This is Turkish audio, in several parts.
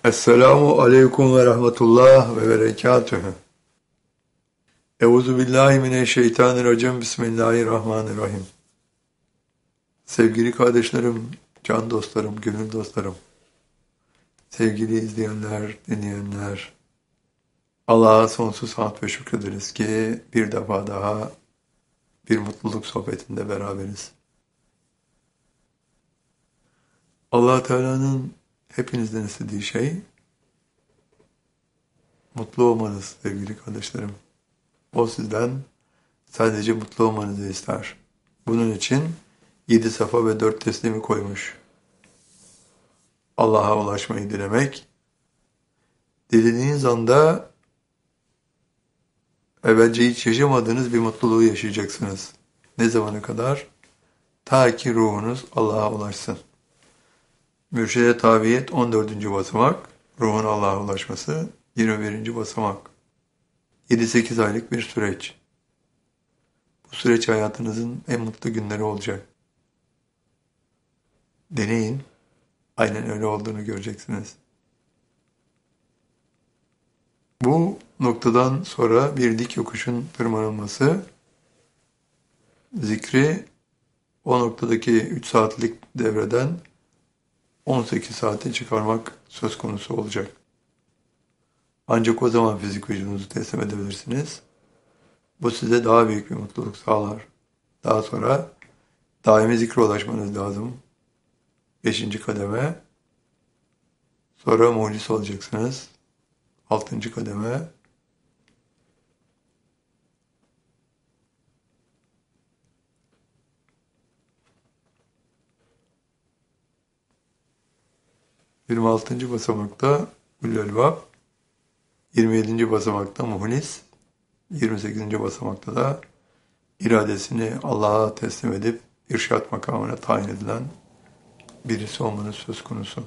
Esselamu aleyküm ve rahmetullah ve berekatühü. Euzu billahi mineşşeytanirracim. Bismillahirrahmanirrahim. Sevgili kardeşlerim, can dostlarım, gönül dostlarım, sevgili izleyenler, dinleyenler, Allah'a sonsuz hamd ve şükrederiz ki bir defa daha bir mutluluk sohbetinde beraberiz. Allah Teala'nın hepinizden istediği şey mutlu olmanız sevgili kardeşlerim. O sizden sadece mutlu olmanızı ister. Bunun için 7 safa ve 4 teslimi koymuş. Allah'a ulaşmayı dilemek. Dilediğiniz anda evvelce hiç yaşamadığınız bir mutluluğu yaşayacaksınız. Ne zamana kadar? Ta ki ruhunuz Allah'a ulaşsın. Mürşide tabiyet 14. basamak, ruhun Allah'a ulaşması 21. basamak. 7-8 aylık bir süreç. Bu süreç hayatınızın en mutlu günleri olacak. Deneyin, aynen öyle olduğunu göreceksiniz. Bu noktadan sonra bir dik yokuşun tırmanılması, zikri o noktadaki 3 saatlik devreden 18 saate çıkarmak söz konusu olacak. Ancak o zaman fizik vücudunuzu teslim edebilirsiniz. Bu size daha büyük bir mutluluk sağlar. Daha sonra daimi zikre ulaşmanız lazım. 5. kademe. Sonra muciz olacaksınız. 6. kademe. Yirmi 6. basamakta Üllü-Elbab, 27. basamakta Muhlis, 28. basamakta da iradesini Allah'a teslim edip irşat makamına tayin edilen birisi olmanız söz konusu.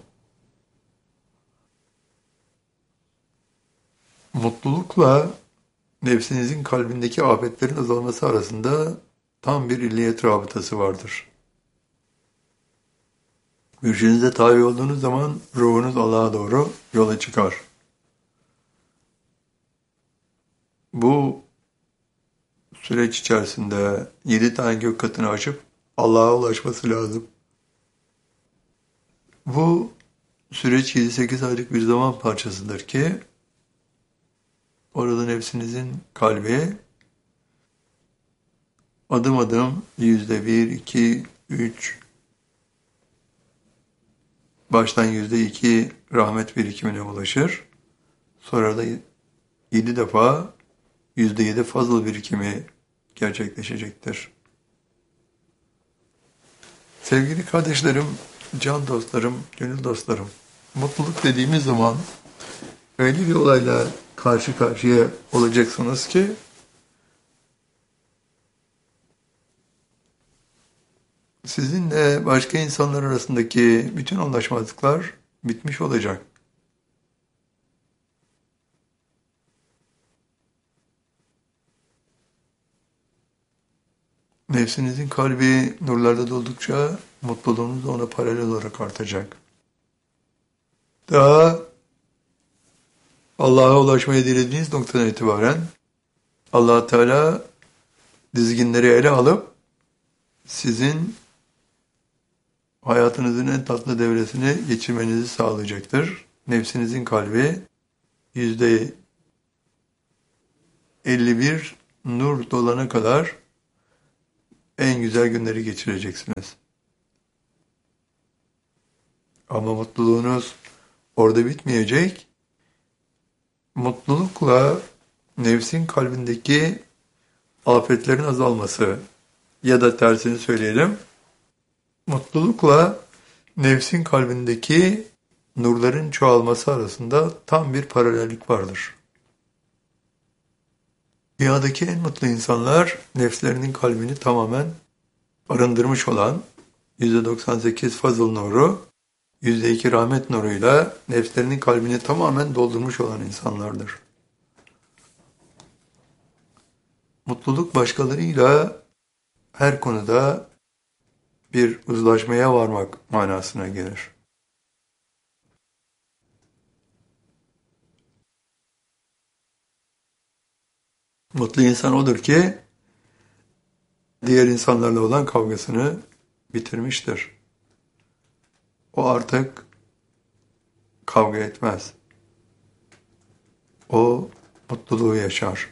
Mutlulukla nefsinizin kalbindeki afetlerin azalması arasında tam bir illiyet rabıtası vardır. Mürşidinize tabi olduğunuz zaman ruhunuz Allah'a doğru yola çıkar. Bu süreç içerisinde 7 tane gök katını aşıp Allah'a ulaşması lazım. Bu süreç 7-8 aylık bir zaman parçasıdır ki orada nefsinizin kalbi adım adım %1, 2, 3, baştan %2 rahmet birikimine ulaşır. Sonra da 7 defa %7 fazıl birikimi gerçekleşecektir. Sevgili kardeşlerim, can dostlarım, gönül dostlarım, mutluluk dediğimiz zaman öyle bir olayla karşı karşıya olacaksınız ki sizinle başka insanlar arasındaki bütün anlaşmazlıklar bitmiş olacak. Nefsinizin kalbi nurlarda doldukça mutluluğunuz da ona paralel olarak artacak. Daha Allah'a ulaşmayı dilediğiniz noktadan itibaren Allah Teala dizginleri ele alıp sizin hayatınızın en tatlı devresini geçirmenizi sağlayacaktır. Nefsinizin kalbi %51 nur dolana kadar en güzel günleri geçireceksiniz. Ama mutluluğunuz orada bitmeyecek. Mutlulukla nefsin kalbindeki afetlerin azalması ya da tersini söyleyelim. Mutlulukla nefsin kalbindeki nurların çoğalması arasında tam bir paralellik vardır. Dünyadaki en mutlu insanlar nefslerinin kalbini tamamen arındırmış olan %98 fazıl nuru, %2 rahmet nuruyla nefslerinin kalbini tamamen doldurmuş olan insanlardır. Mutluluk başkalarıyla her konuda bir uzlaşmaya varmak manasına gelir. Mutlu insan odur ki diğer insanlarla olan kavgasını bitirmiştir. O artık kavga etmez. O mutluluğu yaşar.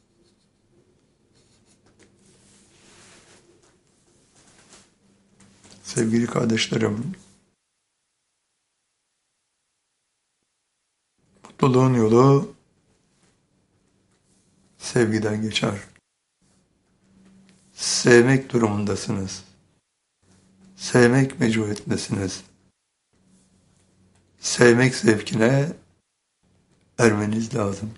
Sevgili kardeşlerim, mutluluğun yolu sevgiden geçer. Sevmek durumundasınız. Sevmek mecburiyetindesiniz. Sevmek zevkine ermeniz lazım.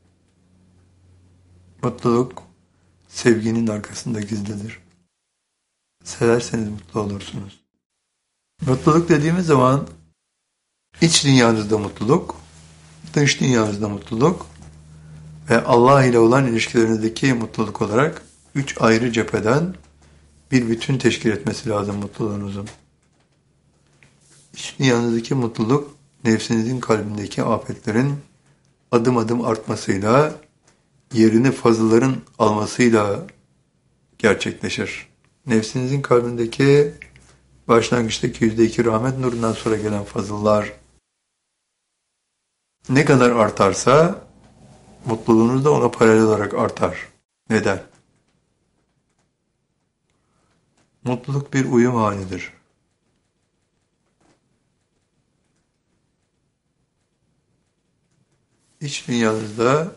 Mutluluk sevginin arkasında gizlidir. Severseniz mutlu olursunuz. Mutluluk dediğimiz zaman iç dünyanızda mutluluk, dış dünyanızda mutluluk ve Allah ile olan ilişkilerinizdeki mutluluk olarak 3 ayrı cepheden bir bütün teşkil etmesi lazım mutluluğunuzun. İç dünyanızdaki mutluluk, nefsinizin kalbindeki afetlerin adım adım artmasıyla, yerini fazılların almasıyla gerçekleşir. Nefsinizin kalbindeki başlangıçtaki %2 rahmet nurundan sonra gelen fazıllar ne kadar artarsa mutluluğunuz da ona paralel olarak artar. Neden? Mutluluk bir uyum halidir. İç dünyanızda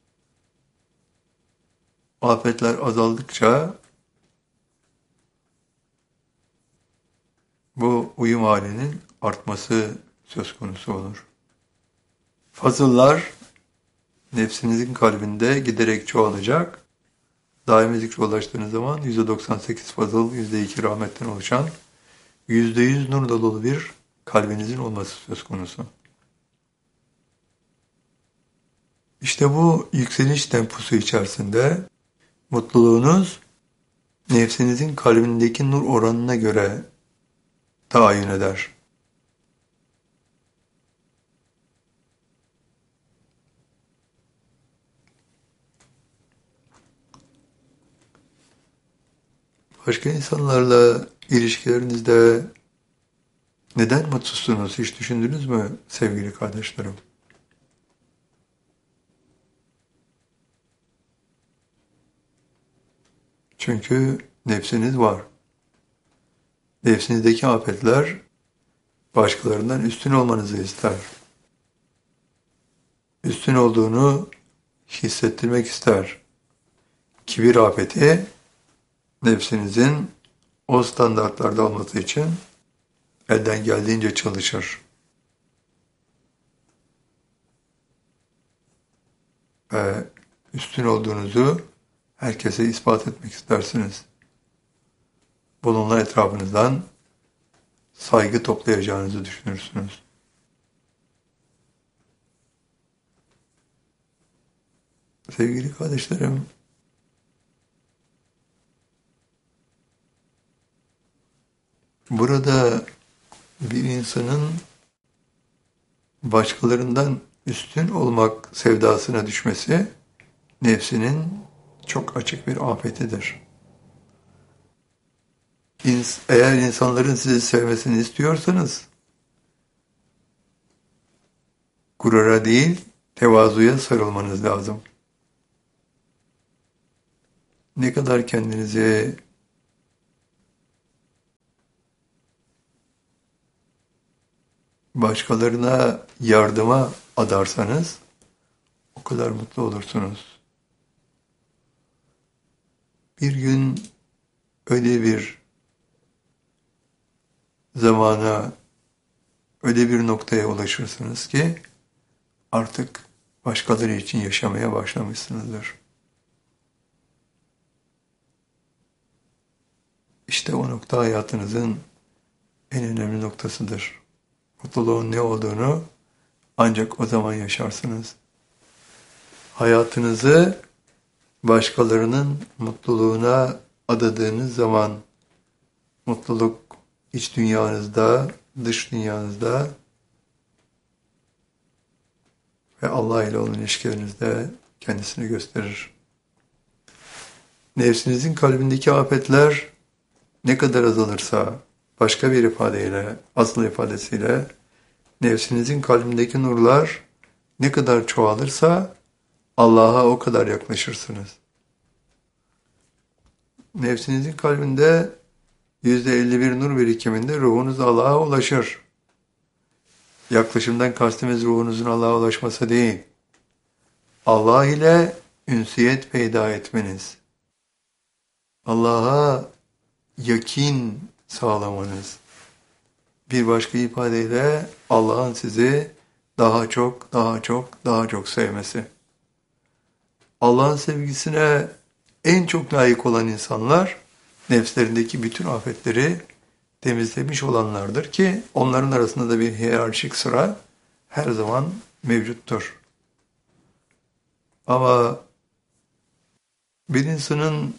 afetler azaldıkça bu uyum halinin artması söz konusu olur. Fazıllar nefsinizin kalbinde giderek çoğalacak. Daimi zikre ulaştığınız zaman %98 fazıl, %2 rahmetten oluşan, %100 nur dolu bir kalbinizin olması söz konusu. İşte bu yükseliş temposu içerisinde mutluluğunuz nefsinizin kalbindeki nur oranına göre tayin eder. Başka insanlarla ilişkilerinizde neden mutsuzsunuz hiç düşündünüz mü sevgili kardeşlerim? Çünkü nefsiniz var. Nefsinizdeki afetler başkalarından üstün olmanızı ister. Üstün olduğunu hissettirmek ister. Kibir afeti nefsinizin o standartlarda olması için elden geldiğince çalışır. Ve üstün olduğunuzu herkese ispat etmek istersiniz. Bununla etrafınızdan saygı toplayacağınızı düşünürsünüz. Sevgili kardeşlerim, burada bir insanın başkalarından üstün olmak sevdasına düşmesi nefsinin çok açık bir afetidir. Eğer insanların sizi sevmesini istiyorsanız gurura değil tevazuya sarılmanız lazım. Ne kadar kendinizi başkalarına yardıma adarsanız o kadar mutlu olursunuz. Bir gün öyle bir zamana, öyle bir noktaya ulaşırsınız ki artık başkaları için yaşamaya başlamışsınızdır. İşte o nokta hayatınızın en önemli noktasıdır. Mutluluğun ne olduğunu ancak o zaman yaşarsınız. Hayatınızı başkalarının mutluluğuna adadığınız zaman mutluluk iç dünyanızda, dış dünyanızda ve Allah ile olan ilişkilerinizde kendisini gösterir. Nefsinizin kalbindeki afetler ne kadar azalırsa, başka bir ifadeyle, asıl ifadesiyle, nefsinizin kalbindeki nurlar ne kadar çoğalırsa Allah'a o kadar yaklaşırsınız. Nefsinizin kalbinde %51 nur birikiminde ruhunuz Allah'a ulaşır. Yaklaşımdan kastımız ruhunuzun Allah'a ulaşması değil. Allah ile ünsiyet peyda etmeniz. Allah'a yakin sağlamanız. Bir başka ifadeyle Allah'ın sizi daha çok, daha çok, daha çok sevmesi. Allah'ın sevgisine en çok layık olan insanlar, nefslerindeki bütün afetleri temizlemiş olanlardır ki onların arasında da bir hiyerarşik sıra her zaman mevcuttur. Ama bir insanın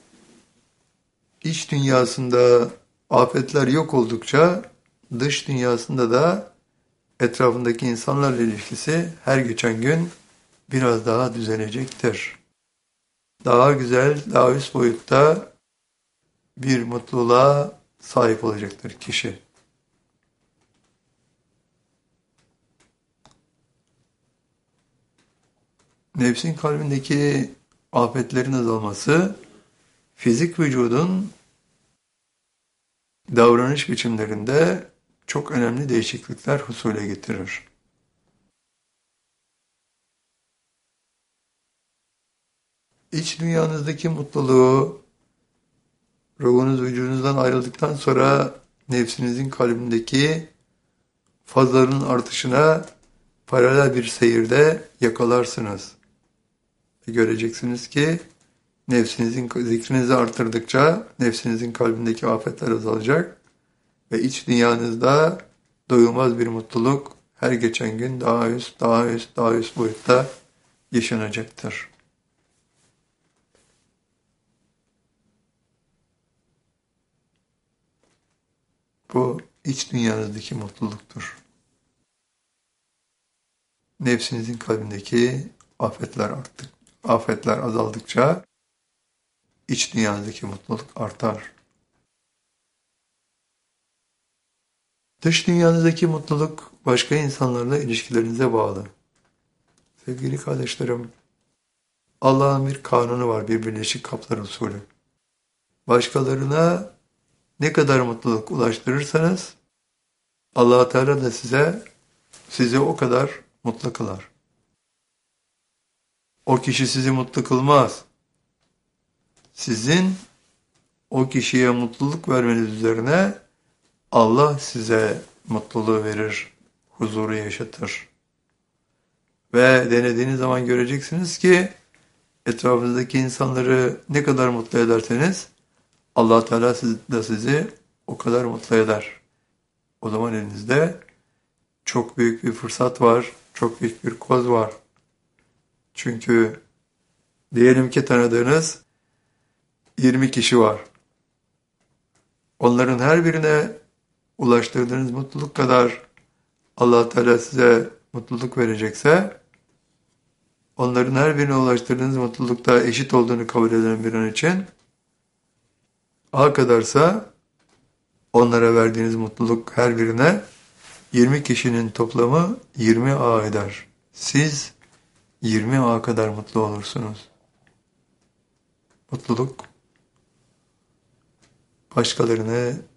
iç dünyasında afetler yok oldukça dış dünyasında da etrafındaki insanlarla ilişkisi her geçen gün biraz daha düzelecektir. Daha güzel, daha üst boyutta bir mutluluğa sahip olacaktır kişi. Nefsin kalbindeki afetlerin azalması, fizik vücudun davranış biçimlerinde çok önemli değişiklikler husule getirir. İç dünyanızdaki mutluluğu, ruhunuz vücudunuzdan ayrıldıktan sonra nefsinizin kalbindeki fazların artışına paralel bir seyirde yakalarsınız. Ve göreceksiniz ki nefsinizin zikrinizi artırdıkça nefsinizin kalbindeki afetler azalacak ve iç dünyanızda doyulmaz bir mutluluk her geçen gün daha üst, daha üst, daha üst boyutta yaşanacaktır. Bu iç dünyanızdaki mutluluktur. Nefsinizin kalbindeki afetler azaldıkça iç dünyanızdaki mutluluk artar. Dış dünyanızdaki mutluluk başka insanlarla ilişkilerinize bağlı. Sevgili kardeşlerim, Allah'ın bir kanunu var, bir Birleşik Kaplar usulü. Başkalarına ne kadar mutluluk ulaştırırsanız Allah Teala da sizi o kadar mutlu kılar. O kişi sizi mutlu kılmaz. Sizin o kişiye mutluluk vermeniz üzerine Allah size mutluluğu verir, huzuru yaşatır. Ve denediğiniz zaman göreceksiniz ki etrafınızdaki insanları ne kadar mutlu ederseniz Allah Teala da sizi o kadar mutlu eder. O zaman elinizde çok büyük bir fırsat var, çok büyük bir koz var. Çünkü diyelim ki tanıdığınız 20 kişi var. Onların her birine ulaştırdığınız mutluluk kadar Allah Teala size mutluluk verecekse, onların her birine ulaştırdığınız mutlulukta eşit olduğunu kabul eden bir an için, A kadarsa onlara verdiğiniz mutluluk her birine 20 kişinin toplamı 20 A eder. Siz 20 A kadar mutlu olursunuz. Mutluluk başkalarını